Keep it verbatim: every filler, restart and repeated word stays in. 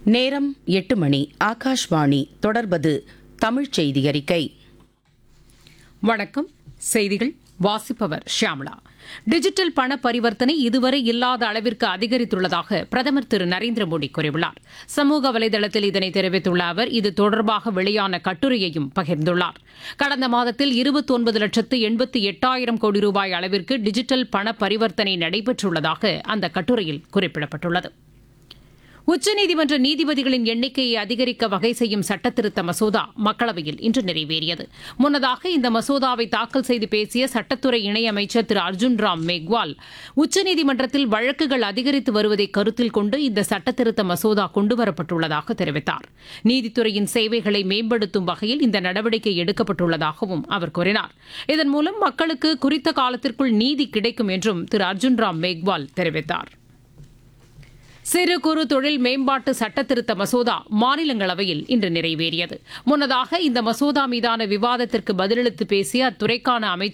நேரம் எட்டு மணி. ஆகாஷ்வாணி. தொடர்பது தமிழ்ச் செய்தி அறிக்கை. வணக்கம். செய்திகள் வாசிப்பவர் ஷியாமளா. டிஜிட்டல் பண பரிவர்த்தனை இதுவரை இல்லாத அளவிற்கு அதிகரித்துள்ளதாக பிரதமர் திரு நரேந்திர மோடி கூறியுள்ளார். சமூக வலைதளத்தில் இதனை தெரிவித்துள்ள அவர் இது தொடர்பாக வெளியான கட்டுரையையும் பகிர்ந்துள்ளார். கடந்த மாதத்தில் இருபத்தி ஒன்பது லட்சத்து எண்பத்தி எட்டாயிரம் கோடி ரூபாய் அளவிற்கு டிஜிட்டல் பண பரிவர்த்தனை நடைபெற்றுள்ளதாக அந்த கட்டுரையில் குறிப்பிடப்பட்டுள்ளது. உச்சநீதிமன்ற நீதிபதிகளின் எண்ணிக்கையை அதிகரிக்க வகை செய்யும் சட்டத்திருத்த மசோதா மக்களவையில் இன்று நிறைவேறியது. முன்னதாக இந்த மசோதாவை தாக்கல் செய்து பேசிய சட்டத்துறை இணையமைச்சர் திரு அர்ஜுன் ராம் மேக்வால், உச்சநீதிமன்றத்தில் வழக்குகள் அதிகரித்து வருவதை கருத்தில் கொண்டு இந்த சட்டத்திருத்த மசோதா கொண்டுவரப்பட்டுள்ளதாக தெரிவித்தார். நீதித்துறையின் சேவைகளை மேம்படுத்தும் வகையில் இந்த நடவடிக்கை எடுக்கப்பட்டுள்ளதாகவும் அவர் கூறினார். இதன் மூலம் மக்களுக்கு குறித்த காலத்திற்குள் நீதி கிடைக்கும் என்றும் திரு அர்ஜுன் ராம் மேக்வால் தெரிவித்தார். சிறு குறு தொழில் மேம்பாட்டு சட்டத்திருத்த மசோதா மாநிலங்களவையில் இன்று நிறைவேறியது. முன்னதாக இந்த மசோதா மீதான விவாதத்திற்கு பதிலளித்து பேசிய அத்துறைக்கான அமைச்சர்